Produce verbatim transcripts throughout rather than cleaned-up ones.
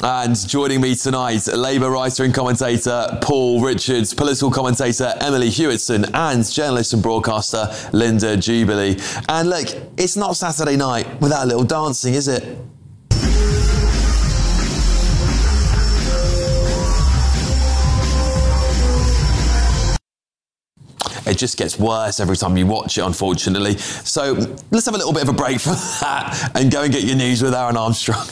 And joining me tonight, Labour writer and commentator Paul Richards, political commentator Emily Hewitson, and journalist and broadcaster Linda Jubilee. And look, it's not Saturday night without a little dancing, is it? It just gets worse every time you watch it, unfortunately. So let's have a little bit of a break from that and go and get your news with Aaron Armstrong.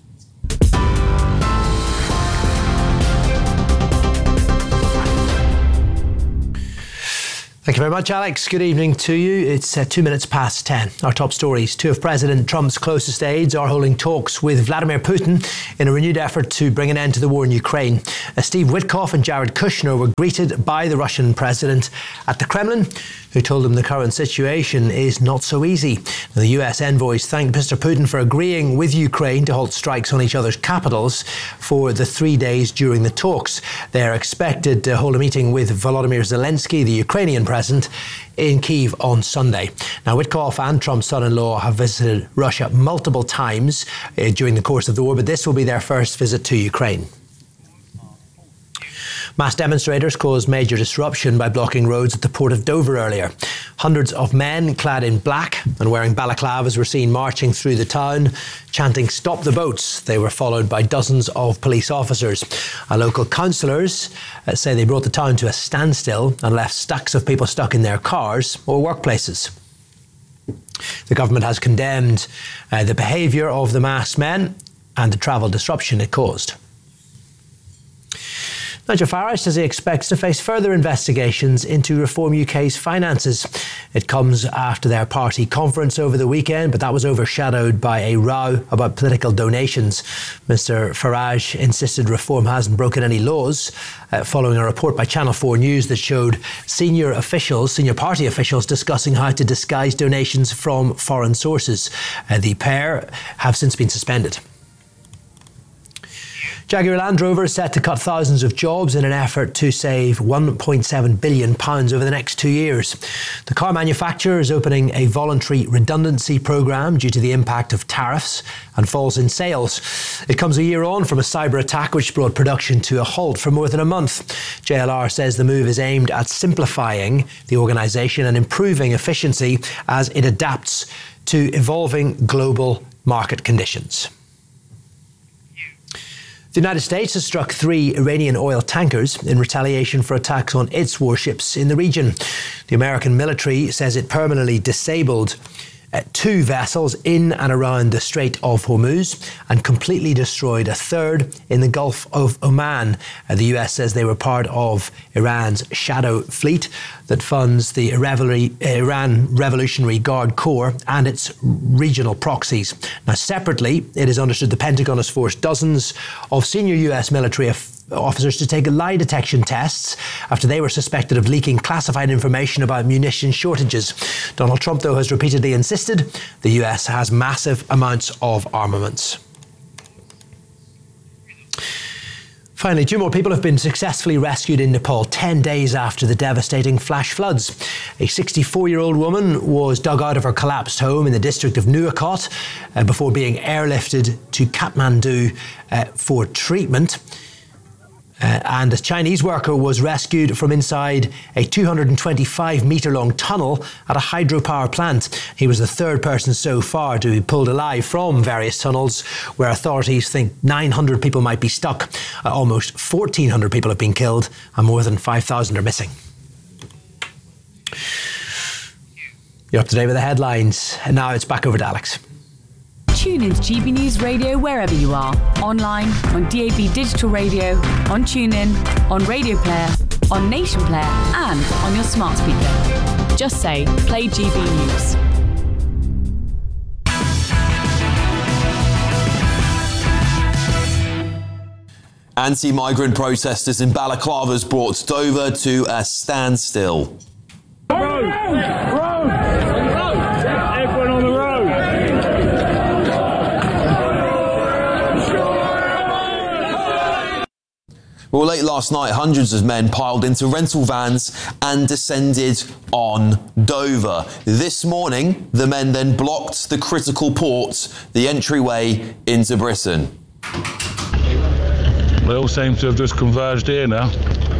Thank you very much, Alex. Good evening to you. It's uh, two minutes past ten. Our top stories. Two of President Trump's closest aides are holding talks with Vladimir Putin in a renewed effort to bring an end to the war in Ukraine. Uh, Steve Witkoff and Jared Kushner were greeted by the Russian president at the Kremlin, who told him the current situation is not so easy. Now, the U S envoys thanked Mister Putin for agreeing with Ukraine to halt strikes on each other's capitals for the three days during the talks. They are expected to hold a meeting with Volodymyr Zelensky, the Ukrainian president, in Kyiv on Sunday. Now, Witkoff and Trump's son-in-law have visited Russia multiple times uh, during the course of the war, but this will be their first visit to Ukraine. Mass demonstrators caused major disruption by blocking roads at the port of Dover earlier. Hundreds of men clad in black and wearing balaclavas were seen marching through the town, chanting "Stop the boats." They were followed by dozens of police officers. Our local councillors uh, say they brought the town to a standstill and left stacks of people stuck in their cars or workplaces. The government has condemned uh, the behaviour of the masked men and the travel disruption it caused. Nigel Farage says he expects to face further investigations into Reform U K's finances. It comes after their party conference over the weekend, but that was overshadowed by a row about political donations. Mister Farage insisted Reform hasn't broken any laws, uh, following a report by Channel four News that showed senior officials, senior party officials, discussing how to disguise donations from foreign sources. Uh, the pair have since been suspended. Jaguar Land Rover is set to cut thousands of jobs in an effort to save one point seven billion pounds over the next two years. The car manufacturer is opening a voluntary redundancy programme due to the impact of tariffs and falls in sales. It comes a year on from a cyber attack which brought production to a halt for more than a month. J L R says the move is aimed at simplifying the organisation and improving efficiency as it adapts to evolving global market conditions. The United States has struck three Iranian oil tankers in retaliation for attacks on its warships in the region. The American military says it permanently disabled uh, two vessels in and around the Strait of Hormuz and completely destroyed a third in the Gulf of Oman. Uh, the U S says they were part of Iran's Shadow Fleet that funds the Iran Revolutionary Guard Corps and its regional proxies. Now, separately, it is understood the Pentagon has forced dozens of senior U S military officers to take lie detection tests after they were suspected of leaking classified information about munition shortages. Donald Trump, though, has repeatedly insisted the U S has massive amounts of armaments. Finally, two more people have been successfully rescued in Nepal ten days after the devastating flash floods. A sixty-four-year-old woman was dug out of her collapsed home in the district of Nuakot uh, before being airlifted to Kathmandu uh, for treatment. Uh, and a Chinese worker was rescued from inside a two hundred twenty-five metre long tunnel at a hydropower plant. He was the third person so far to be pulled alive from various tunnels where authorities think nine hundred people might be stuck. Uh, almost fourteen hundred people have been killed and more than five thousand are missing. You're up to date with the headlines. And now it's back over to Alex. Tune into G B News Radio wherever you are. Online, on D A B Digital Radio, on TuneIn, on Radio Player, on Nation Player, and on your smart speaker. Just say, play G B News. Anti-migrant protesters in balaclavas brought Dover to a standstill. Road! Road! Everyone on the road! Well, late last night, hundreds of men piled into rental vans and descended on Dover. This morning, the men then blocked the critical port, the entryway into Britain. They all seem to have just converged here now.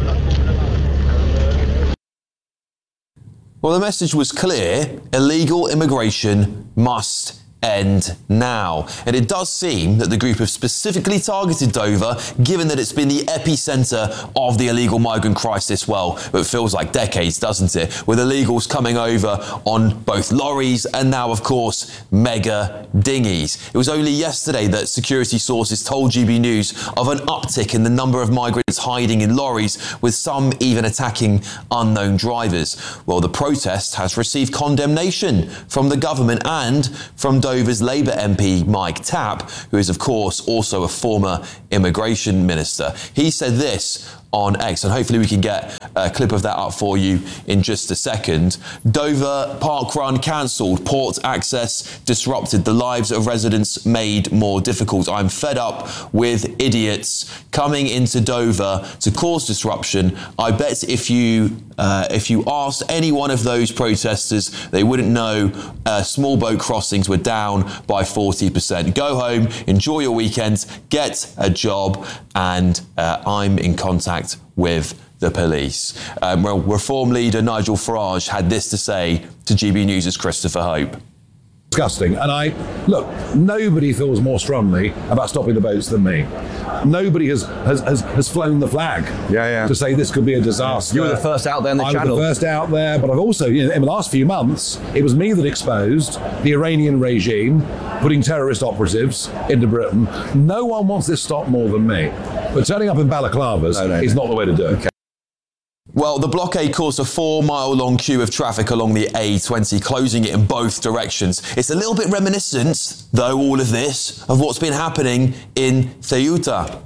Well, the message was clear. Illegal immigration must end now. And it does seem that the group have specifically targeted Dover, given that it's been the epicentre of the illegal migrant crisis. Well, it feels like decades, doesn't it? With illegals coming over on both lorries and now, of course, mega dinghies. It was only yesterday that security sources told G B News of an uptick in the number of migrants hiding in lorries, with some even attacking unknown drivers. Well, the protest has received condemnation from the government and from Dover's Labour M P Mike Tapp, who is of course also a former immigration minister. He said this on X, and hopefully we can get a clip of that up for you in just a second. Dover Park Run cancelled, port access disrupted, the lives of residents made more difficult. I'm fed up with idiots coming into Dover to cause disruption. I bet if you uh, if you asked any one of those protesters, they wouldn't know uh, small boat crossings were down by forty percent. Go home, enjoy your weekend, get a job, and uh, I'm in contact with the police. Um, well, Reform leader Nigel Farage had this to say to G B News' Christopher Hope. Disgusting. And I, look, nobody feels more strongly about stopping the boats than me. Nobody has has, has, has flown the flag yeah, yeah. to say this could be a disaster. You were the first out there in the I channel. was the first out there, but I've also, you know, in the last few months, it was me that exposed the Iranian regime putting terrorist operatives into Britain. No one wants this stopped more than me. But turning up in balaclavas no, no, is no. not the way to do it. Okay. Well, the blockade caused a four-mile-long queue of traffic along the A twenty, closing it in both directions. It's a little bit reminiscent, though, all of this, of what's been happening in Ceuta.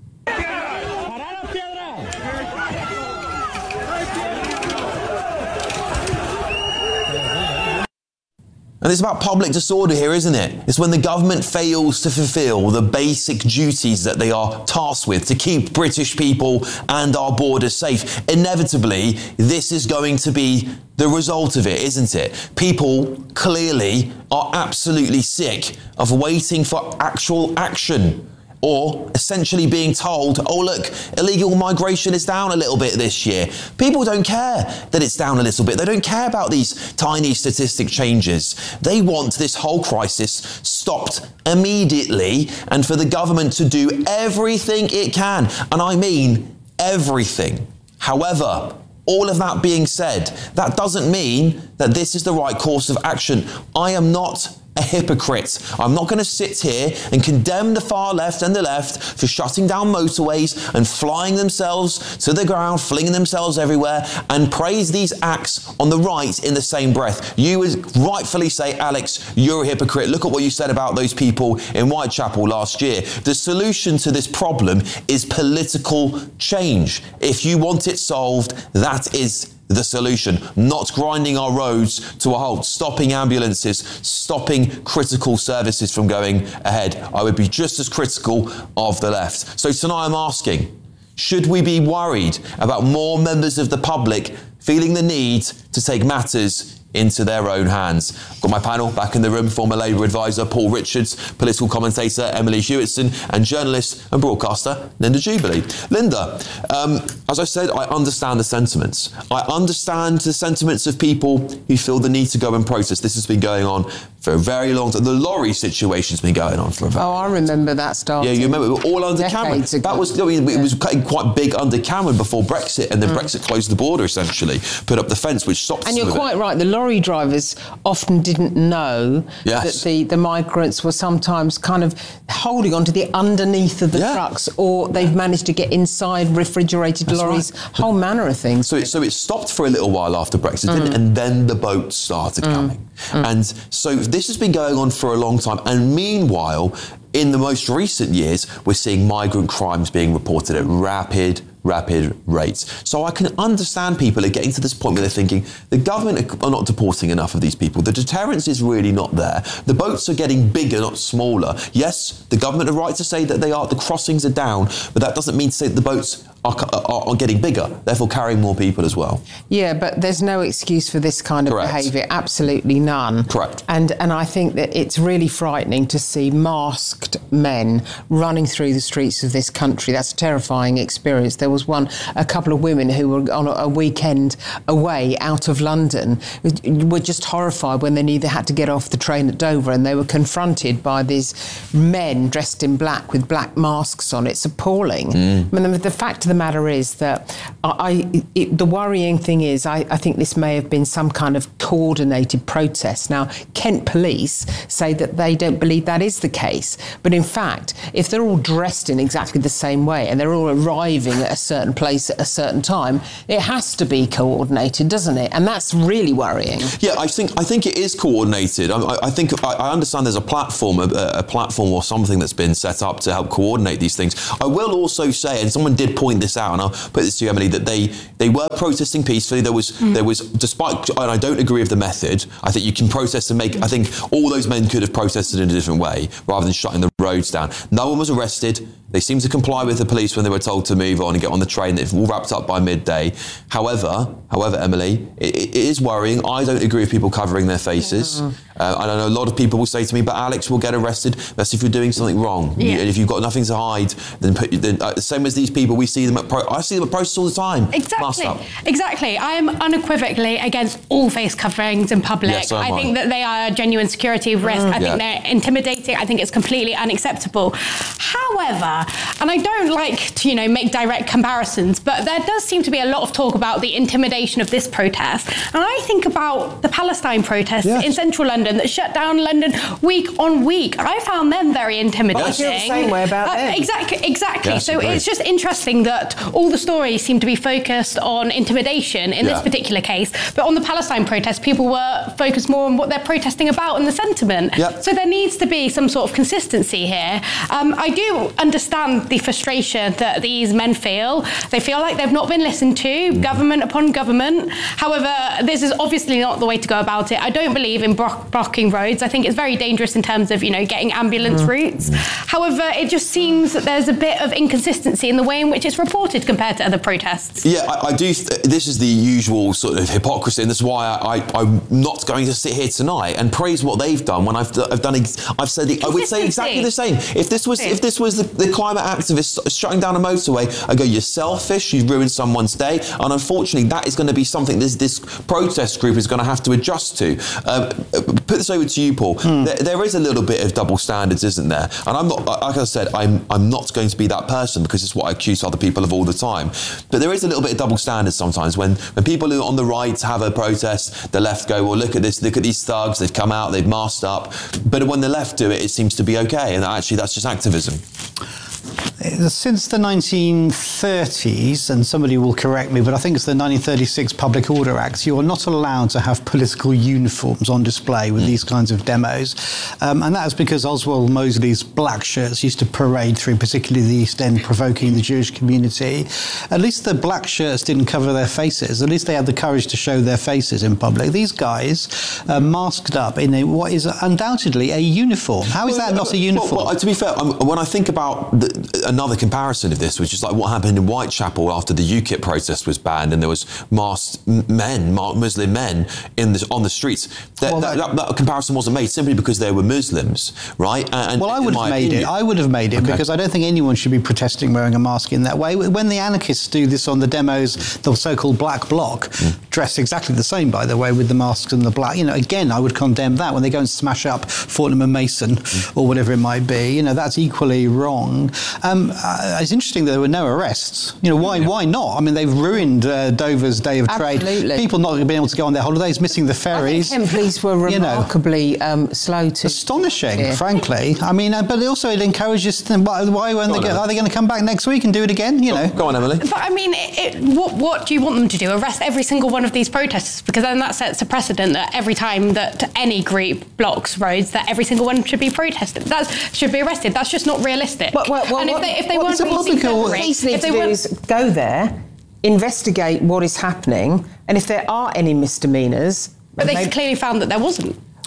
And it's about public disorder here, isn't it? It's when the government fails to fulfil the basic duties that they are tasked with to keep British people and our borders safe. Inevitably, this is going to be the result of it, isn't it? People clearly are absolutely sick of waiting for actual action, or essentially being told, oh look, illegal migration is down a little bit this year. People don't care that it's down a little bit. They don't care about these tiny statistic changes. They want this whole crisis stopped immediately, and for the government to do everything it can, and I mean everything. However, all of that being said, that doesn't mean that this is the right course of action. I am not a hypocrite. I'm not going to sit here and condemn the far left and the left for shutting down motorways and flying themselves to the ground, flinging themselves everywhere, and praise these acts on the right in the same breath. You would rightfully say, Alex, you're a hypocrite. Look at what you said about those people in Whitechapel last year. The solution to this problem is political change. If you want it solved, that is the solution, not grinding our roads to a halt, stopping ambulances, stopping critical services from going ahead. I would be just as critical of the left. So tonight I'm asking, should we be worried about more members of the public feeling the need to take matters into their own hands? I've got my panel back in the room, former Labour advisor Paul Richards, political commentator Emily Hewitson, and journalist and broadcaster Linda Jubilee. Linda, um, as I said, I understand the sentiments. I understand the sentiments of people who feel the need to go and protest. This has been going on for a very long time. The lorry situation's been going on for a very Oh, I remember that starting. Yeah, you remember, we were all under Cameron. Ago. That was, I mean, it was quite big under Cameron before Brexit, and then mm. Brexit closed the border essentially, put up the fence, which stopped. And you're quite right, the lorry drivers often didn't know yes. that the, the migrants were sometimes kind of holding onto the underneath of the yeah. trucks, or they've managed to get inside refrigerated That's lorries, right. whole manner of things. So it, so it stopped for a little while after Brexit, mm. didn't it? And then the boats started mm. coming. Mm. And so this has been going on for a long time. And meanwhile, in the most recent years, we're seeing migrant crimes being reported at rapid, rapid rates. So I can understand people are getting to this point where they're thinking, the government are not deporting enough of these people. The deterrence is really not there. The boats are getting bigger, not smaller. Yes, the government are right to say that they are, the crossings are down, but that doesn't mean to say that the boats are, are, are getting bigger, therefore carrying more people as well. Yeah, but there's no excuse for this kind of Correct. behaviour, absolutely none. Correct. And and I think that it's really frightening to see masked men running through the streets of this country. That's a terrifying experience. There was one, a couple of women who were on a weekend away out of London, were just horrified when they knew they had to get off the train at Dover, and they were confronted by these men dressed in black with black masks on. It's appalling. Mm. I mean, the, the fact of the matter is that I, it, the worrying thing is I, I think this may have been some kind of coordinated protest. Now, Kent Police say that they don't believe that is the case, but in fact, if they're all dressed in exactly the same way and they're all arriving at a certain place at a certain time, it has to be coordinated, doesn't it? And that's really worrying. Yeah, I think I think it is coordinated. I, I think I, I understand there's a platform, a, a platform or something that's been set up to help coordinate these things. I will also say, and someone did point this out, and I'll put this to you, Emily, that they they were protesting peacefully. There was mm. there was, despite, and I don't agree with the method. I think you can protest and make. I think all those men could have protested in a different way rather than shutting the roads down. No one was arrested. They seemed to comply with the police when they were told to move on and get on the train. They've all wrapped up by midday. However, however, Emily, it, it is worrying. I don't agree with people covering their faces. Yeah. Uh, I know a lot of people will say to me, but Alex will get arrested. That's if you're doing something wrong. Yeah. And if you've got nothing to hide, then put then, uh, same as these people, we see them at pro- I see them at protests all the time. Exactly. Exactly. I am unequivocally against all face coverings in public. Yes, so I am think I. that they are a genuine security risk. Mm. I think yeah. they're intimidating. I think it's completely unacceptable. However, and I don't like to, you know, make direct comparisons, but there does seem to be a lot of talk about the intimidation of this protest. And I think about the Palestine protests yes. in central London that shut down London week on week. I found them very intimidating. I feel the same way about uh, them. Exactly, exactly. Yes, so agreed. It's just interesting that all the stories seem to be focused on intimidation in yeah. this particular case, but on the Palestine protest, people were focused more on what they're protesting about and the sentiment. Yep. So there needs to be some sort of consistency here. Um, I do understand the frustration that these men feel. They feel like they've not been listened to, mm. government upon government. However, this is obviously not the way to go about it. I don't believe in blo- blocking roads. I think it's very dangerous in terms of, you know, getting ambulance mm. routes. However, it just seems that there's a bit of inconsistency in the way in which it's reported compared to other protests. Yeah, I, I do. Th- this is the usual sort of hypocrisy, and this is why I, I, I'm not going to sit here tonight and praise what they've done when I've, I've done. Ex- I've said it, I would say exactly the same. If this was if this was the, the climate activists shutting down a motorway, I go, you're selfish. You've ruined someone's day, and unfortunately, that is going to be something this this protest group is going to have to adjust to. Um, put this over to you, Paul. Hmm. There, there is a little bit of double standards, isn't there? And I'm not, like I said, I'm I'm not going to be that person because it's what I accuse other people of all the time. But there is a little bit of double standards sometimes when when people who on the right have a protest, the left go, well, look at this, look at these thugs, they've come out, they've masked up. But when the left do it, it seems to be okay, and actually that's just activism. Since the nineteen thirties, and somebody will correct me, but I think it's the nineteen thirty-six Public Order Act, you are not allowed to have political uniforms on display with mm. these kinds of demos. Um, and that is because Oswald Mosley's black shirts used to parade through, particularly the East End, provoking the Jewish community. At least the black shirts didn't cover their faces. At least they had the courage to show their faces in public. These guys uh, masked up in a, what is undoubtedly a uniform. How is that not a uniform? Well, well, to be fair, um, when I think about the, another comparison of this, which is like what happened in Whitechapel after the UKIP protest was banned and there was masked men, Muslim men in the, on the streets. That, well, that, that, that comparison wasn't made simply because they were Muslims, right? And well, I would have made opinion, it. I would have made it okay. because I don't think anyone should be protesting wearing a mask in that way. When the anarchists do this on the demos, the so-called Black Bloc, mm. dressed exactly the same, by the way, with the masks and the black, you know, again, I would condemn that. When they go and smash up Fortnum and Mason mm. or whatever it might be, you know, that's equally wrong. Um, uh, it's interesting that there were no arrests. You know, why yeah. why not? I mean, they've ruined uh, Dover's day of Absolutely. trade. People not being able to go on their holidays, missing the ferries. I think Kent Police were remarkably you know, um, slow to... Astonishing, yeah. frankly. I mean, uh, but also it encourages them, why, why when they get, are they going to come back next week and do it again? You go, know. Go on, Emily. But I mean, it, it, what, what do you want them to do? Arrest every single one of these protesters? Because then that sets a precedent that every time that any group blocks roads, that every single one should be protested. That should be arrested. That's just not realistic. Well, well, well, and if what, they, if they what weren't what police need to do is go there, investigate what is happening, and if there are any misdemeanours... But they maybe, clearly found that there wasn't.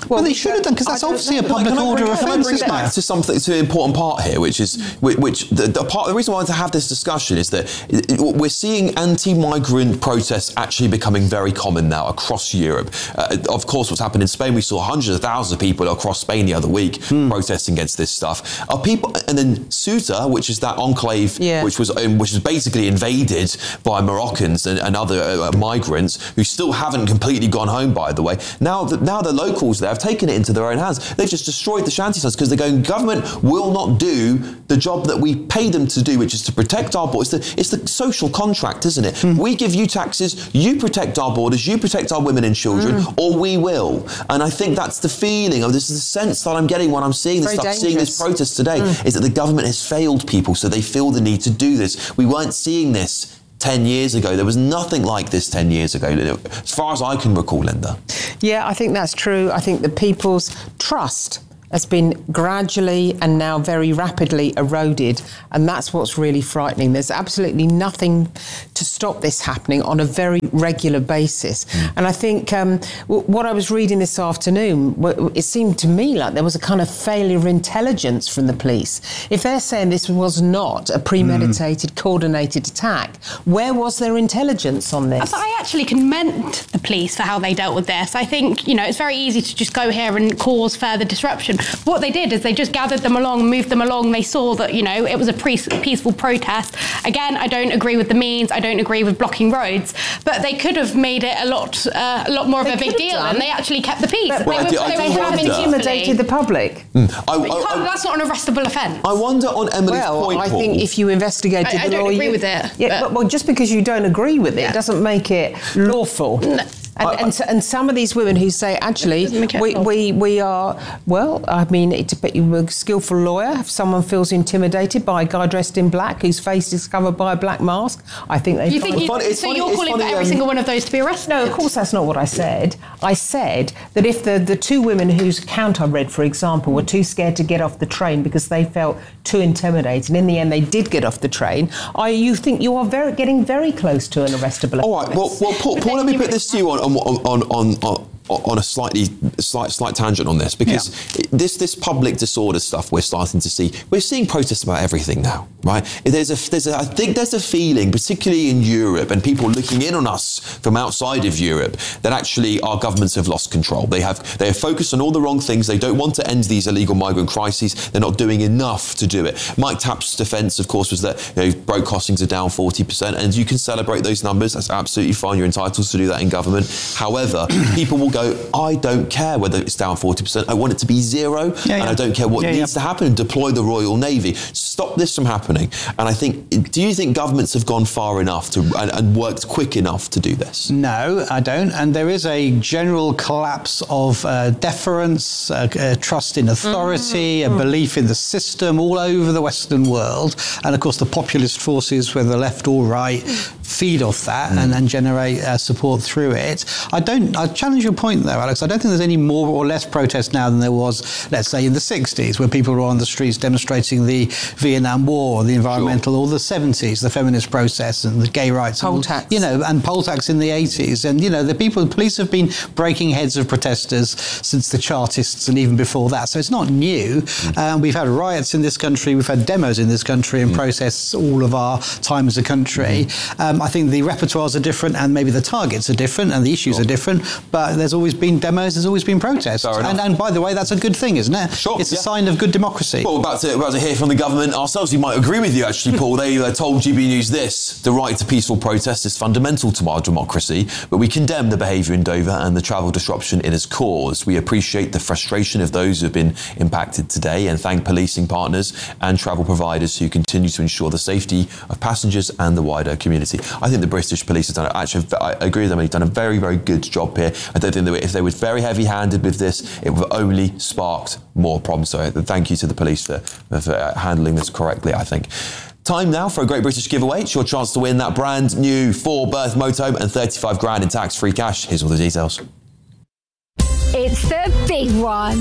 Well, they should have done, because that's obviously a public order offence, isn't it? Back to something, to an important part here, which is which, which the, the part. The reason I wanted to have this discussion is that it, it, we're seeing anti-migrant protests actually becoming very common now across Europe. Uh, of course, what's happened in Spain, we saw hundreds of thousands of people across Spain the other week mm. protesting against this stuff. Are people, and then Ceuta, which is that enclave, yeah. which was um, which was basically invaded by Moroccans and, and other uh, migrants who still haven't completely gone home, by the way. Now, the, now the locals there have taken it into their own hands. They've just destroyed the shanty towns because they're going, government will not do the job that we pay them to do, which is to protect our borders. It's the, it's the social contract, isn't it? Mm. We give you taxes, you protect our borders, you protect our women and children, mm. or we will. And I think that's the feeling, of this is the sense that I'm getting when I'm seeing this stuff, dangerous. seeing this protest today, mm. is that the government has failed people, so they feel the need to do this. We weren't seeing this ten years ago. There was nothing like this ten years ago, as far as I can recall, Linda. Yeah, I think that's true. I think the people's trust has been gradually and now very rapidly eroded, and that's what's really frightening. There's absolutely nothing to stop this happening on a very regular basis. Mm. And I think um, w- what I was reading this afternoon, w- it seemed to me like there was a kind of failure of intelligence from the police. If they're saying this was not a premeditated, mm. coordinated attack, where was their intelligence on this? I actually commend the police for how they dealt with this. I think, you know, it's very easy to just go here and cause further disruption. What they did is they just gathered them along, moved them along. They saw that, you know, it was a pre- peaceful protest. Again, I don't agree with the means. I don't agree with blocking roads. But they could have made it a lot uh, a lot more they of a big deal, and they actually kept the peace. But, they well, were, they, they have intimidated the public. Mm. I, I, I, I, that's not an arrestable offence. I wonder on Emily's well, point, I Paul, think if you investigated I, I the law... I don't agree you, with it. Yeah, but, well, just because you don't agree with it yeah. doesn't make it lawful. No. And, I, and, and some of these women who say, actually, we, we, we are, well, I mean, it's a, you're a skillful lawyer. If someone feels intimidated by a guy dressed in black whose face is covered by a black mask, I think they... You think you, funny, so funny, you're calling funny, for every um, single one of those to be arrested? No, of course that's not what I said. I said that if the, the two women whose account I read, for example, were too scared to get off the train because they felt too intimidated, and in the end they did get off the train, I, you think you are very, getting very close to an arrestable offence. All right, well, well Paul, Paul let me put this to you on on on, on On, on a slightly slight slight tangent on this, because yeah. this this public disorder stuff we're starting to see, we're seeing protests about everything now, right? There's a there's a I think there's a feeling, particularly in Europe and people looking in on us from outside of Europe, that actually our governments have lost control. They have they are focused on all the wrong things. They don't want to end these illegal migrant crises. They're not doing enough to do it. Mike Tapp's defence, of course, was that, you know, broke costings are down forty percent, and you can celebrate those numbers. That's absolutely fine. You're entitled to do that in government. However, people will go, I don't care whether it's down forty percent. I want it to be zero, yeah, yeah. and I don't care what yeah, needs yeah. to happen, and deploy the Royal Navy. Stop this from happening. And I think, do you think governments have gone far enough to and, and worked quick enough to do this? No, I don't. And there is a general collapse of uh, deference, uh, uh, trust in authority, mm-hmm. a belief in the system all over the Western world. And of course, the populist forces, whether left or right, feed off that mm. and, and generate uh, support through it. I don't. I challenge your point, though, Alex. I don't think there's any more or less protest now than there was, let's say, in the sixties, where people were on the streets demonstrating the Vietnam War, the environmental, sure. or the seventies, the feminist process and the gay rights. Poll and, tax. You know, and poll tax in the eighties. And, you know, the people, the police have been breaking heads of protesters since the Chartists and even before that. So it's not new. Mm. Um, we've had riots in this country. We've had demos in this country and mm. protests all of our time as a country. Mm. Um, I think the repertoires are different, and maybe the targets are different, and the issues sure. are different. But there's always been demos. There's always been protests. And, and by the way, that's a good thing, isn't it? Sure. It's yeah. a sign of good democracy. Well, we're about to, we're about to hear from the government ourselves. We might agree with you, actually, Paul. They uh, told G B News this: the right to peaceful protest is fundamental to our democracy, but we condemn the behaviour in Dover and the travel disruption it has caused. We appreciate the frustration of those who have been impacted today, and thank policing partners and travel providers who continue to ensure the safety of passengers and the wider community. I think the British police have done, actually, I agree with them, they've done a very, very good job here. I don't think they were, if they were very heavy-handed with this, it would have only sparked more problems. So thank you to the police for, for handling this correctly, I think. Time now for a Great British giveaway. It's your chance to win that brand new four-berth motorhome and thirty-five grand in tax-free cash. Here's all the details. It's the big one.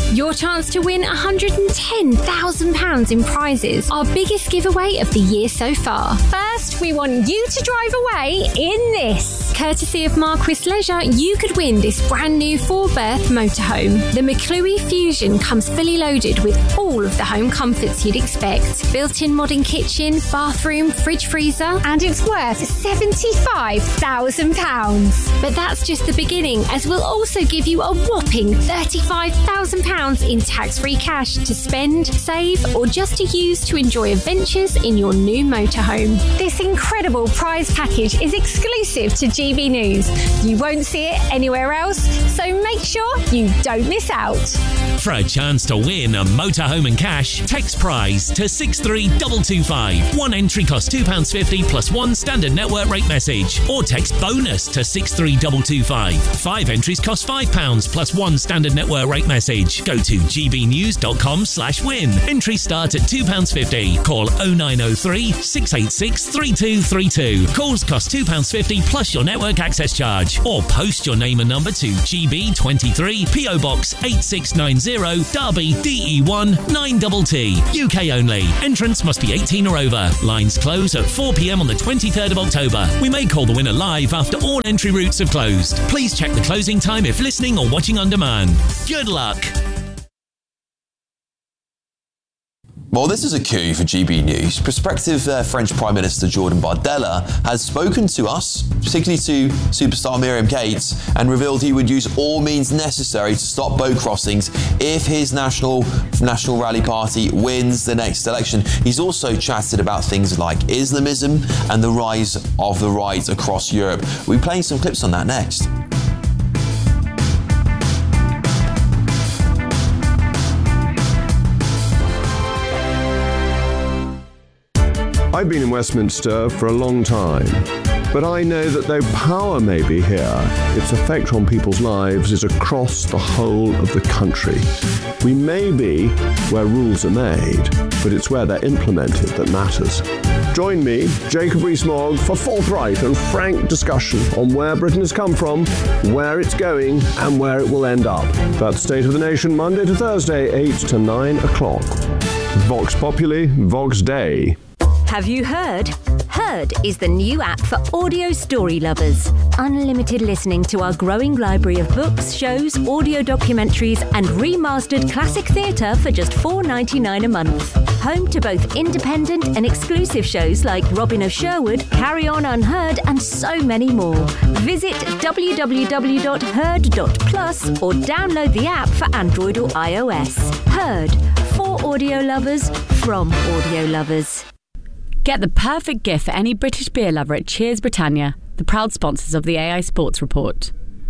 Your chance to win one hundred ten thousand pounds in prizes. Our biggest giveaway of the year so far. First, we want you to drive away in this. Courtesy of Marquis Leisure, you could win this brand new four-berth motorhome. The McClue Fusion comes fully loaded with all of the home comforts you'd expect. Built-in modern kitchen, bathroom, fridge freezer, and it's worth seventy-five thousand pounds. But that's just the beginning, as we'll also give you a whopping thirty-five thousand pounds in tax-free cash to spend, save, or just to use to enjoy adventures in your new motorhome. This incredible prize package is exclusive to G B News. You won't see it anywhere else, so make sure you don't miss out. For a chance to win a motorhome and cash, text prize to six three two two five. One entry costs two pounds fifty plus one standard network rate message. Or text bonus to six three two two five. Five entries cost five pounds plus one standard network rate message. Go to gbnews.com slash win. Entries start at two pounds fifty. Call oh nine oh three, six eight six, three two three two. Calls cost two pounds fifty plus your network access charge. Or post your name and number to G B twenty-three, P O Box eight six nine zero, Derby, D E one nine T T. U K only. Entrance must be eighteen or over. Lines close at four p.m. on the twenty-third of October. We may call the winner live after all entry routes have closed. Please check the closing time if listening or watching on demand. Good luck. Well, this is a coup for G B News. Prospective uh, French Prime Minister Jordan Bardella has spoken to us, particularly to superstar Miriam Cates, and revealed he would use all means necessary to stop boat crossings if his National National Rally Party wins the next election. He's also chatted about things like Islamism and the rise of the right across Europe. We'll be playing some clips on that next. I've been in Westminster for a long time, but I know that though power may be here, its effect on people's lives is across the whole of the country. We may be where rules are made, but it's where they're implemented that matters. Join me, Jacob Rees-Mogg, for forthright and frank discussion on where Britain has come from, where it's going, and where it will end up. That's State of the Nation, Monday to Thursday, eight to nine o'clock. Vox Populi, Vox Dei. Have you heard? Heard is the new app for audio story lovers. Unlimited listening to our growing library of books, shows, audio documentaries, and remastered classic theatre for just four dollars ninety-nine a month. Home to both independent and exclusive shows like Robin of Sherwood, Carry On Unheard, and so many more. Visit w w w dot heard dot plus or download the app for Android or iOS. Heard, for audio lovers, from audio lovers. Get the perfect gift for any British beer lover at Cheers Britannia, the proud sponsors of the A I Sports Report.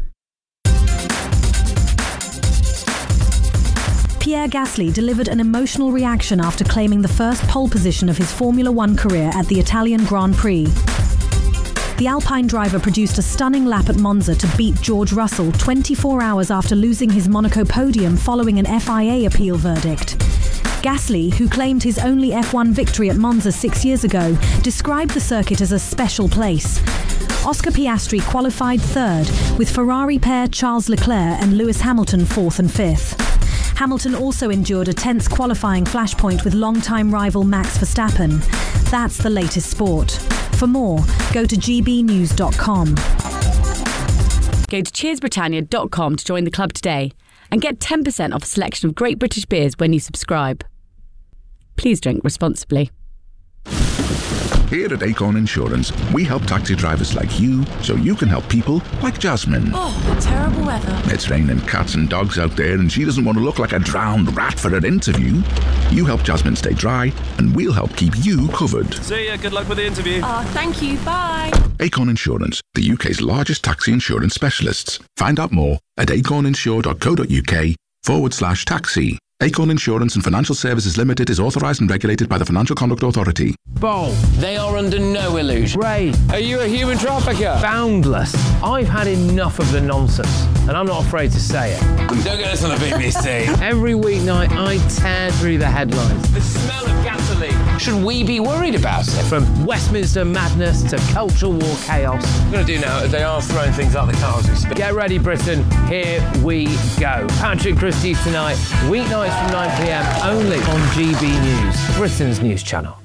Pierre Gasly delivered an emotional reaction after claiming the first pole position of his Formula One career at the Italian Grand Prix. The Alpine driver produced a stunning lap at Monza to beat George Russell twenty-four hours after losing his Monaco podium following an F I A appeal verdict. Gasly, who claimed his only F one victory at Monza six years ago, described the circuit as a special place. Oscar Piastri qualified third, with Ferrari pair Charles Leclerc and Lewis Hamilton fourth and fifth. Hamilton also endured a tense qualifying flashpoint with longtime rival Max Verstappen. That's the latest sport. For more, go to g b news dot com. Go to cheers britannia dot com to join the club today and get ten percent off a selection of great British beers when you subscribe. Please drink responsibly. Here at Acorn Insurance, we help taxi drivers like you so you can help people like Jasmine. Oh, terrible weather. It's raining cats and dogs out there and she doesn't want to look like a drowned rat for her interview. You help Jasmine stay dry and we'll help keep you covered. See ya, good luck with the interview. Oh, thank you, bye. Acorn Insurance, the U K's largest taxi insurance specialists. Find out more at acorninsure.co.uk forward slash taxi. Acorn Insurance and Financial Services Limited is authorised and regulated by the Financial Conduct Authority. Bo, they are under no illusion. Ray, are you a human trafficker? Boundless. I've had enough of the nonsense, and I'm not afraid to say it. Don't get us on the B B C. Every weeknight, I tear through the headlines. The smell of gasoline. should we be worried about it? From Westminster madness to cultural war chaos. What we're going to do now is they are throwing things out the car as we speak. Get ready, Britain. Here we go. Patrick Christie's tonight, weeknights from nine p m only on G B News, Britain's news channel.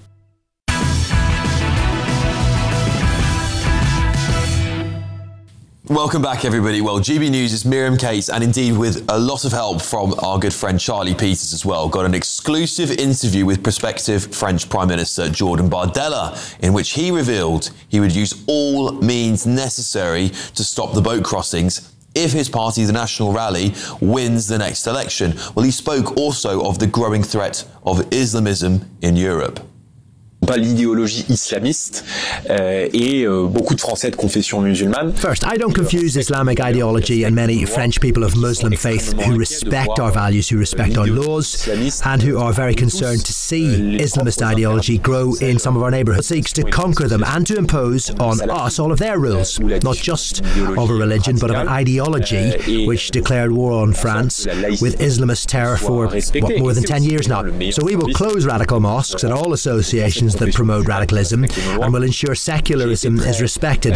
Welcome back, everybody. Well, G B News' Miriam Case, and indeed with a lot of help from our good friend Charlie Peters as well, got an exclusive interview with prospective French Prime Minister Jordan Bardella, in which he revealed he would use all means necessary to stop the boat crossings if his party, the National Rally, wins the next election. Well, he spoke also of the growing threat of Islamism in Europe. Pas l'idéologie islamiste euh, et euh, beaucoup de Français de confession musulmane. First, I don't confuse Islamic ideology and many French people of Muslim faith who respect our values, who respect our laws, and who are very concerned to see Islamist ideology grow in some of our neighbourhoods. It seeks to conquer them and to impose on us all of their rules, not just of a religion, but of an ideology which declared war on France with Islamist terror for what, more than ten years now. So we will close radical mosques and all associations that promote radicalism and will ensure secularism is respected.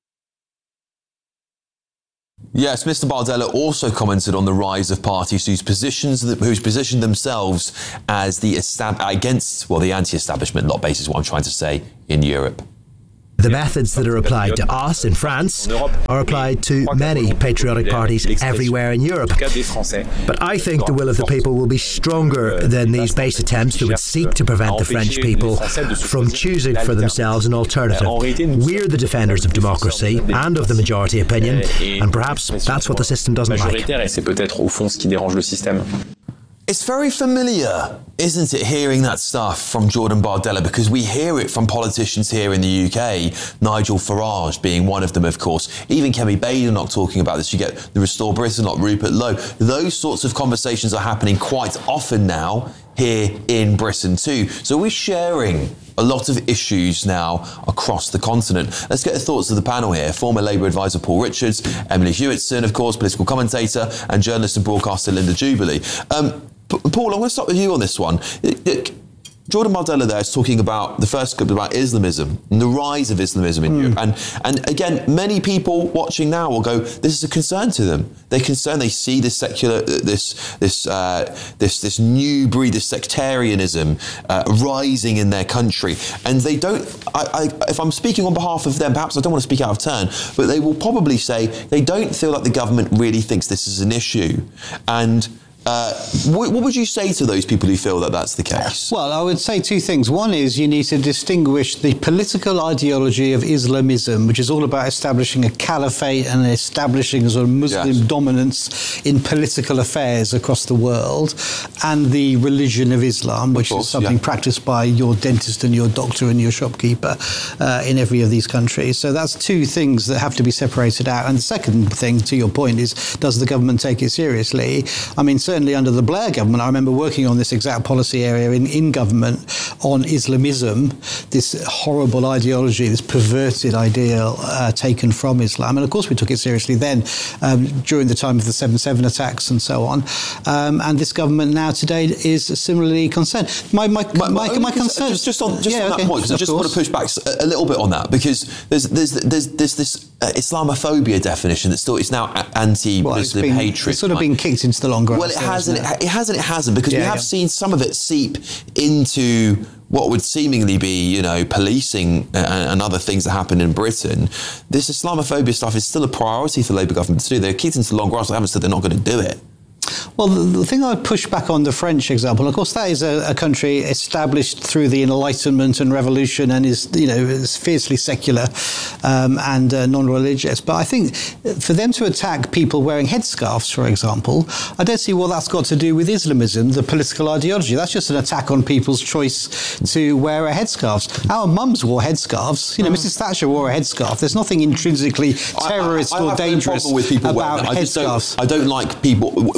Yes, Mister Bardella also commented on the rise of parties whose positions whose positioned themselves as the estab- against well the anti-establishment lot base is what I'm trying to say in Europe. The methods that are applied to us in France are applied to many patriotic parties everywhere in Europe. But I think the will of the people will be stronger than these base attempts that would seek to prevent the French people from choosing for themselves an alternative. We're the defenders of democracy and of the majority opinion, and perhaps that's what the system doesn't like. It's very familiar, isn't it, hearing that stuff from Jordan Bardella, because we hear it from politicians here in the U K, Nigel Farage being one of them, of course. Even Kemi Badenoch talking about this. You get the Restore Britain lot, Rupert Lowe. Those sorts of conversations are happening quite often now here in Britain too. So we're sharing a lot of issues now across the continent. Let's get the thoughts of the panel here. Former Labour advisor Paul Richards, Emily Hewitson, of course, political commentator, and journalist and broadcaster Linda Jubilee. Um, Paul, I'm going to start with you on this one. Jordan Bardella there is talking about the first clip about Islamism and the rise of Islamism in mm. Europe. And, and again, many people watching now will go, this is a concern to them. They're concerned, they see this secular, this this uh, this this new breed, this sectarianism uh, rising in their country. And they don't, I, I, if I'm speaking on behalf of them, perhaps I don't want to speak out of turn, but they will probably say they don't feel like the government really thinks this is an issue. And Uh, what, what would you say to those people who feel that that's the case? Well, I would say two things. One is you need to distinguish the political ideology of Islamism, which is all about establishing a caliphate and establishing a sort of Muslim yes. dominance in political affairs across the world, and the religion of Islam, which of course, is something yeah. practiced by your dentist and your doctor and your shopkeeper uh, in every of these countries. So that's two things that have to be separated out. And the second thing, to your point, is does the government take it seriously? I mean, certainly Certainly under the Blair government, I remember working on this exact policy area in, in government on Islamism, this horrible ideology, this perverted ideal uh, taken from Islam. And of course we took it seriously then um, during the time of the seven seven attacks and so on. Um, and this government now today is similarly concerned. My my my, my, my concern... Just, just on, just yeah, on okay, that point, because I just course. want to push back a, a little bit on that, because there's, there's, there's, there's this uh, Islamophobia definition that still is now anti-Muslim well, hatred. It's sort of right? been kicked into the long grass. Well, it has and it, it has and it hasn't, because yeah, we have yeah. seen some of it seep into what would seemingly be, you know, policing and, and other things that happen in Britain. This Islamophobia stuff is still a priority for Labour government to do. They're kicked into the long grass. They haven't said they're not going to do it. Well, the, the thing I would push back on the French example, of course, that is a, a country established through the Enlightenment and Revolution and is, you know, is fiercely secular um, and uh, non-religious. But I think for them to attack people wearing headscarves, for example, I don't see what that's got to do with Islamism, the political ideology. That's just an attack on people's choice to wear a headscarves. Our mums wore headscarves. You know, mm. Missus Thatcher wore a headscarf. There's nothing intrinsically terrorist I, I, I or dangerous no with people about headscarves. I, don't, I don't like people... They're not talking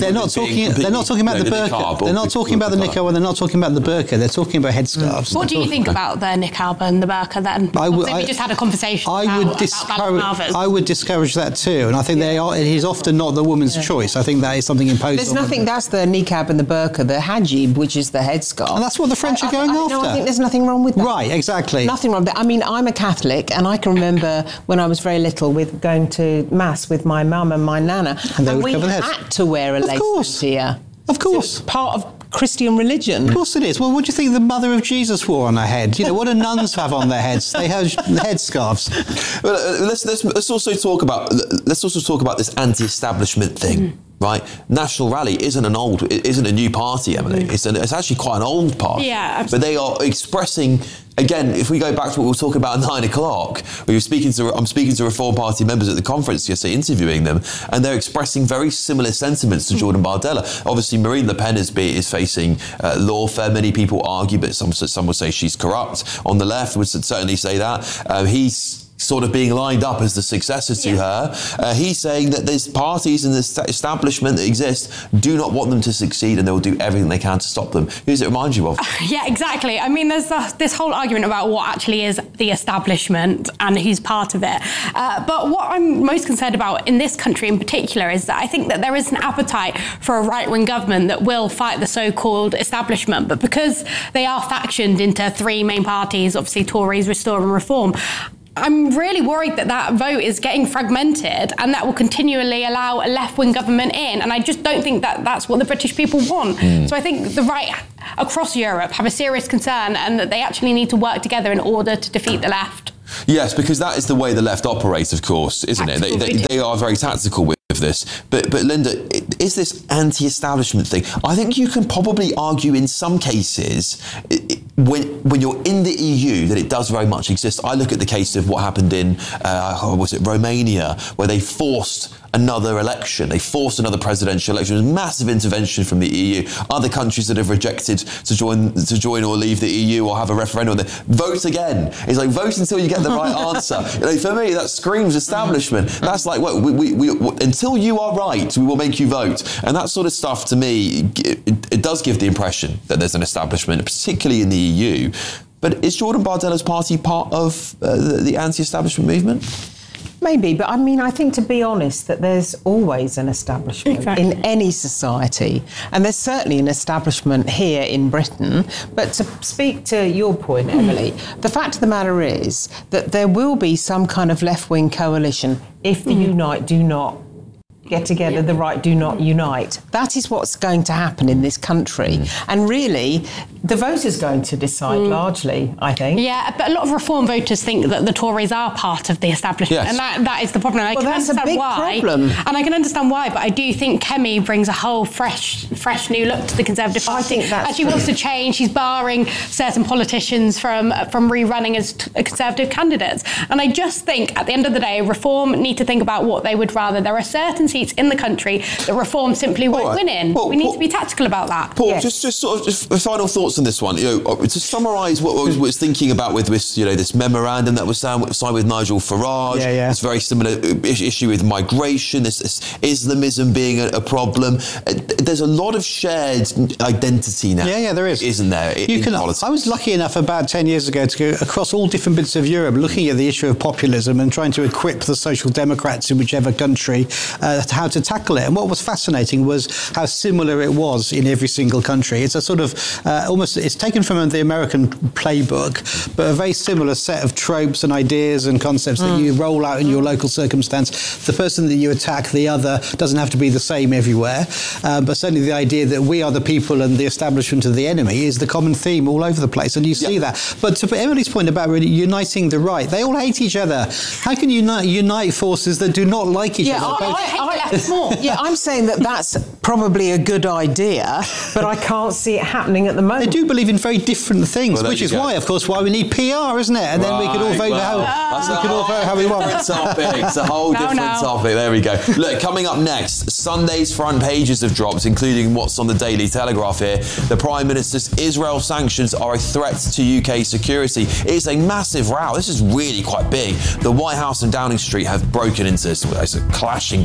talking. They're not talking about you know, the the burqa. niqab They're not talking about the niqab, and they're not talking about the burqa. They're talking about headscarves. What do you think about the niqab and the burqa then? I would- Obviously, we I- just had a conversation I about, would about discourage. balaclavas. I would discourage that too, and I think they are. It is often not the woman's choice. I think that is something imposed. There's on nothing, them. that's the niqab and the burqa, the hajib, which is the headscarf. And that's what the French I- are going I, I, after. No, I think there's nothing wrong with that. Right, exactly. Nothing wrong with that. I mean, I'm a Catholic, and I can remember when I was very little with going to Mass with my mum and my nana, And they would we cover their had heads. to wear a Of lace course. mantilla. Of course. So it's part of Christian religion. Of course it is. Well, what do you think the mother of Jesus wore on her head? You know, what do nuns have on their heads? They have headscarves. Well, uh, let's, let's let's also talk about let's also talk about this anti-establishment thing. Mm. Right, National Rally isn't an old, it isn't a new party, Emily. Mm. It's an, it's actually quite an old party. Yeah, absolutely. But they are expressing. Again, if we go back to what we were talking about at nine o'clock, we were speaking to, I'm speaking to Reform Party members at the conference yesterday, interviewing them, and they're expressing very similar sentiments to Jordan Bardella. Obviously, Marine Le Pen is, be, is facing uh, lawfare. Many people argue, but some, some would say she's corrupt. On the left would certainly say that. Um, he's sort of being lined up as the successor to Yeah. her. Uh, he's saying that there's parties in this establishment that exist do not want them to succeed, and they will do everything they can to stop them. Who does it remind you of? Yeah, exactly. I mean, there's the, this whole argument about what actually is the establishment and who's part of it. Uh, but what I'm most concerned about in this country in particular is that I think that there is an appetite for a right-wing government that will fight the so-called establishment. But because they are factioned into three main parties, obviously Tories, Restore and Reform, I'm really worried that that vote is getting fragmented and that will continually allow a left-wing government in. And I just don't think that that's what the British people want. Mm. So I think the right across Europe have a serious concern and that they actually need to work together in order to defeat the left. Yes, because that is the way the left operates, of course, isn't Tactical it? They, they, they are very tactical with this. But, but Linda, is this anti-establishment thing? I think you can probably argue in some cases it, it, when when you're in the E U that it does very much exist. I look at the case of what happened in, uh, was it Romania, where they forced another election. They forced another presidential election. It was massive intervention from the E U. Other countries that have rejected to join to join or leave the E U or have a referendum, they vote again. It's like vote until you get the right answer. You know, for me, that screams establishment. That's like, well, we, we, we, until you are right, we will make you vote. And that sort of stuff, to me, it, it does give the impression that there's an establishment, particularly in the E U. But is Jordan Bardella's party part of uh, the, the anti-establishment movement? Maybe, but I mean, I think to be honest, that there's always an establishment Exactly. in any society. And there's certainly an establishment here in Britain. But to speak to your point, Emily, the fact of the matter is that there will be some kind of left-wing coalition if the Unite do not get together, the right do not unite. That is what's going to happen in this country. Mm. And really, the voter's going to decide mm. largely, I think. Yeah, but a lot of Reform voters think that the Tories are part of the establishment, yes. and that, that is the problem. I well, can that's understand a big why, problem. and I can understand why, but I do think Kemi brings a whole fresh, fresh new look to the Conservative Party. I think that's and she wants to change. She's barring certain politicians from from rerunning as t- Conservative candidates. And I just think, at the end of the day, Reform need to think about what they would rather. There are certain seats in the country that Reform simply won't right. win in. Paul, we need Paul, to be tactical about that. Paul, yes. just just sort of just final thoughts on this one. You know, to summarise what I was, was thinking about with this, you know, this memorandum that was signed, signed with Nigel Farage. Yeah, yeah. It's a very similar issue with migration. This, this Islamism being a, a problem. There's a lot of shared identity now. Yeah, yeah, there is, isn't there? You in can. politics. I was lucky enough about ten years ago to go across all different bits of Europe, looking at the issue of populism and trying to equip the Social Democrats in whichever country uh, how to tackle it. And what was fascinating was how similar it was in every single country. It's a sort of uh, almost, it's taken from the American playbook, but a very similar set of tropes and ideas and concepts mm. that you roll out in your local circumstance. The person that you attack, the other, doesn't have to be the same everywhere. Uh, but certainly the idea that we are the people and the establishment of the enemy is the common theme all over the place. And you see yeah. that. But to Emily's point about really uniting the right, they all hate each other. How can you unite, unite forces that do not like each yeah, other? I, I, I, yeah, I'm saying that that's probably a good idea, but I can't see it happening at the moment. They do believe in very different things, well, which is go. why, of course, why we need P R, isn't it? And right, then we can all vote well, how that's we a can all vote how we want. Topic. It's a whole no, different no. topic. There we go. Look, coming up next, Sunday's front pages have dropped, including what's on the Daily Telegraph here. The Prime Minister's Israel sanctions are a threat to U K security. It's a massive row. This is really quite big. The White House and Downing Street have broken into it's clashing, basically.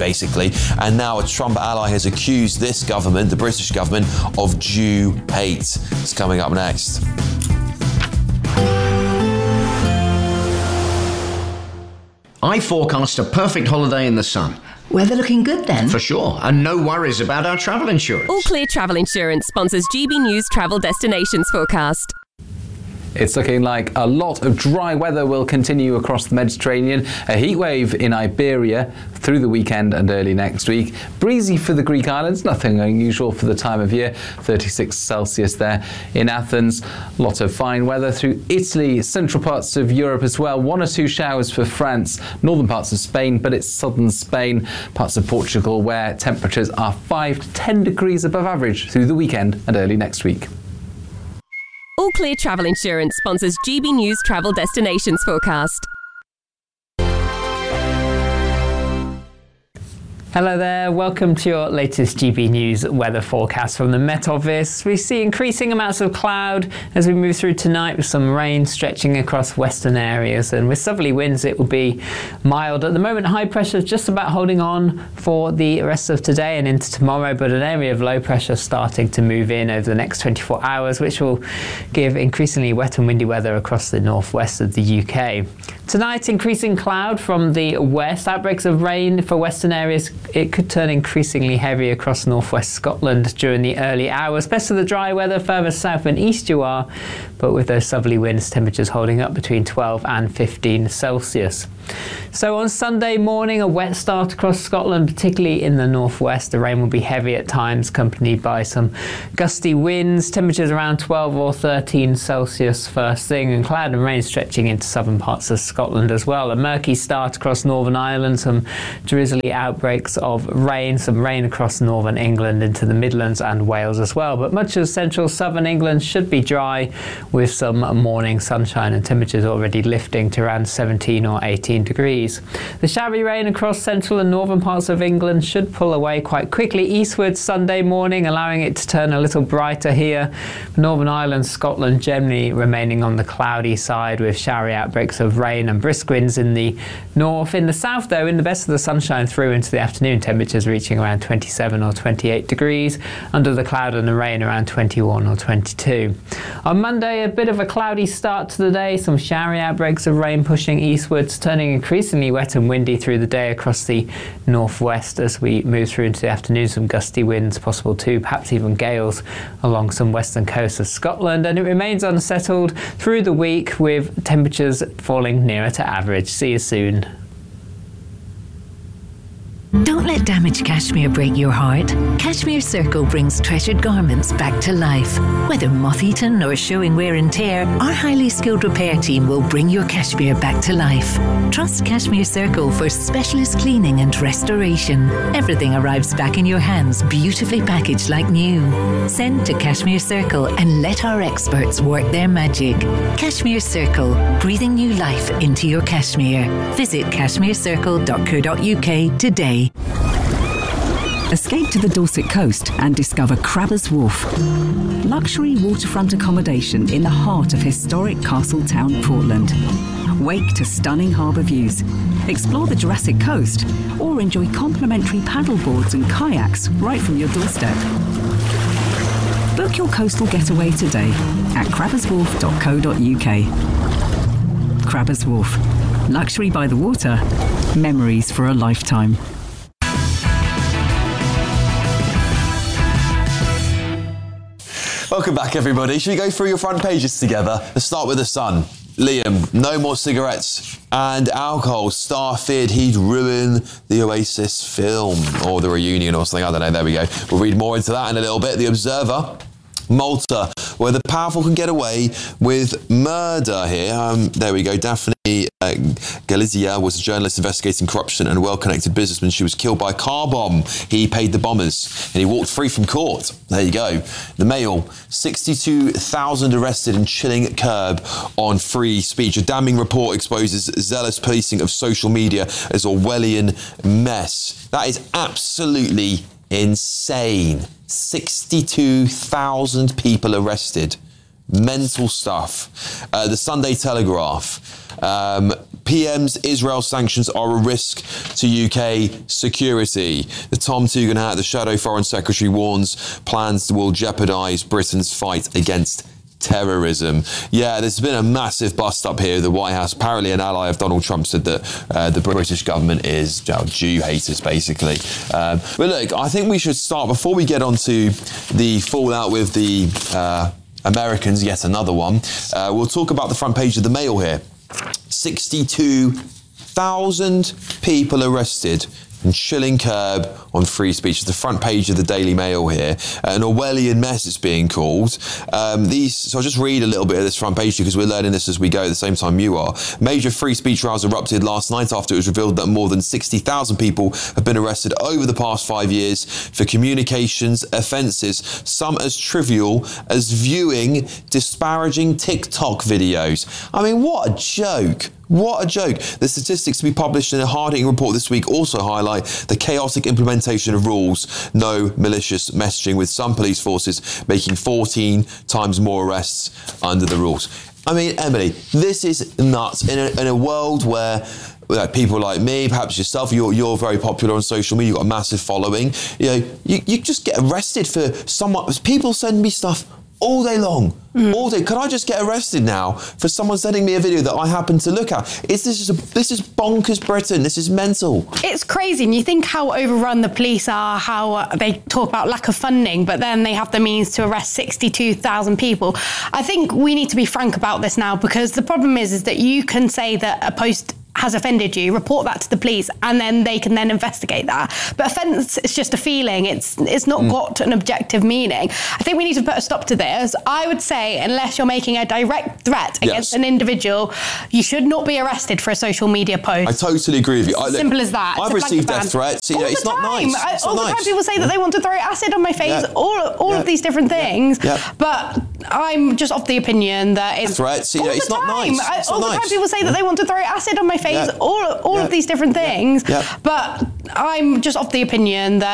recently, and now a Trump ally has accused this government, the British government, of Jew hate. It's coming up next. I forecast a perfect holiday in the sun. Weather looking good then? For sure, and no worries about our travel insurance. All Clear Travel Insurance sponsors G B News Travel Destinations Forecast. It's looking like a lot of dry weather will continue across the Mediterranean. A heat wave in Iberia through the weekend and early next week. Breezy for the Greek islands, nothing unusual for the time of year. thirty-six Celsius there in Athens. A lot of fine weather through Italy, central parts of Europe as well. One or two showers for France, northern parts of Spain, but it's southern Spain, parts of Portugal where temperatures are five to ten degrees above average through the weekend and early next week. All Clear Travel Insurance sponsors G B News Travel Destinations Forecast. Hello there, welcome to your latest G B News weather forecast from the Met Office. We see increasing amounts of cloud as we move through tonight with some rain stretching across western areas, and with southerly winds it will be mild. At the moment high pressure is just about holding on for the rest of today and into tomorrow, but an area of low pressure starting to move in over the next twenty-four hours, which will give increasingly wet and windy weather across the northwest of the U K. Tonight, increasing cloud from the west, outbreaks of rain for western areas. It could turn increasingly heavy across northwest Scotland during the early hours. Best of the dry weather further south and east you are, but with those southerly winds, temperatures holding up between twelve and fifteen Celsius. So on Sunday morning, a wet start across Scotland, particularly in the northwest. The rain will be heavy at times, accompanied by some gusty winds. Temperatures around twelve or thirteen Celsius first thing, and cloud and rain stretching into southern parts of Scotland as well. A murky start across Northern Ireland, some drizzly outbreaks of rain, some rain across northern England into the Midlands and Wales as well. But much of central southern England should be dry with some morning sunshine, and temperatures already lifting to around seventeen or eighteen degrees. The showery rain across central and northern parts of England should pull away quite quickly eastwards Sunday morning, allowing it to turn a little brighter here. Northern Ireland, Scotland generally remaining on the cloudy side with showery outbreaks of rain and brisk winds in the north. In the south though, in the best of the sunshine through into the afternoon, temperatures reaching around twenty-seven or twenty-eight degrees. Under the cloud and the rain around twenty-one or twenty-two. On Monday, a bit of a cloudy start to the day, some showery outbreaks of rain pushing eastwards, turning increasingly wet and windy through the day across the northwest as we move through into the afternoon. Some gusty winds possible too, perhaps even gales along some western coast of Scotland, and it remains unsettled through the week with temperatures falling nearer to average. See you soon. Don't let damaged cashmere break your heart. Cashmere Circle brings treasured garments back to life. Whether moth-eaten or showing wear and tear, our highly skilled repair team will bring your cashmere back to life. Trust Cashmere Circle for specialist cleaning and restoration. Everything arrives back in your hands, beautifully packaged like new. Send to Cashmere Circle and let our experts work their magic. Cashmere Circle, breathing new life into your cashmere. Visit cashmere circle dot co dot U K today. Escape to the Dorset coast and discover Crabbers Wharf. Luxury waterfront accommodation in the heart of historic Castletown, Portland. Wake to stunning harbour views. Explore the Jurassic Coast or enjoy complimentary paddleboards and kayaks right from your doorstep. Book your coastal getaway today at crabbers wharf dot co dot U K. Crabbers Wharf. Luxury by the water. Memories for a lifetime. Welcome back, everybody. Should we go through your front pages together? Let's start with The Sun. Liam, no more cigarettes and alcohol. Star feared he'd ruin the Oasis film or the reunion or something. I don't know. There we go. We'll read more into that in a little bit. The Observer. Malta, where the powerful can get away with murder here. Um, there we go. Daphne uh, Galizia was a journalist investigating corruption and a well-connected businessman. She was killed by a car bomb. He paid the bombers and he walked free from court. There you go. The Mail, sixty-two thousand arrested in chilling curb on free speech. A damning report exposes zealous policing of social media as Orwellian mess. That is absolutely insane. sixty-two thousand people arrested. Mental stuff. Uh, the Sunday Telegraph. Um, P M's Israel sanctions are a risk to U K security. The Tom Tugendhat, the Shadow Foreign Secretary, warns plans will jeopardise Britain's fight against terrorism. Yeah, there's been a massive bust up here. The White House, apparently an ally of Donald Trump, said that uh, the British government is you know, Jew haters, basically. Um, but look, I think we should start, before we get on to the fallout with the uh, Americans, yet another one, uh, we'll talk about the front page of the Mail here. sixty-two thousand people arrested and chilling curb on free speech. It's the front page of the Daily Mail here. An Orwellian mess, it's being called. Um, these, so I'll just read a little bit of this front page because we're learning this as we go at the same time you are. Major free speech trials erupted last night after it was revealed that more than sixty thousand people have been arrested over the past five years for communications offences, some as trivial as viewing disparaging TikTok videos. I mean, what a joke. What a joke. The statistics to be published in a hard-hitting report this week also highlight the chaotic implementation of rules, no malicious messaging, with some police forces making fourteen times more arrests under the rules. I mean, Emily, this is nuts. In a, in a world where uh, people like me, perhaps yourself, you're, you're very popular on social media, you've got a massive following, you know, you, you just get arrested for someone. People send me stuff all day long, mm. all day. Could I just get arrested now for someone sending me a video that I happen to look at? Is this just a, this is bonkers, Britain? This is mental. It's crazy, and you think how overrun the police are, how uh, they talk about lack of funding, but then they have the means to arrest sixty-two thousand people. I think we need to be frank about this now, because the problem is, is that you can say that a post has offended you, report that to the police, and then they can then investigate that. But offence is just a feeling. It's it's not mm. got an objective meaning. I think we need to put a stop to this. I would say, unless you're making a direct threat yes. against an individual, you should not be arrested for a social media post. I totally agree with you. It's I, as simple as that. I've received death threats. You know, it's not nice. I, it's all not the nice. time people say that they want to throw acid on my face, yeah. all, all yeah. of these different things. Yeah. Yeah. But I'm just of the opinion that it's... Threats, you know, it's not nice. I, it's all not the nice. time people say that they want to throw acid on my face, Yeah. all, all yeah. of these different things. Yeah. Yeah. But I'm just of the opinion that